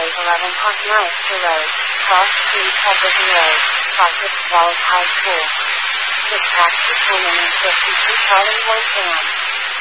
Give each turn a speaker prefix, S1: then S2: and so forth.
S1: Highway 11 Park Road, Cross Street Publican Road, Caucus Falls High School. 6 taxi 10 and 52 Charlie 1 Sam.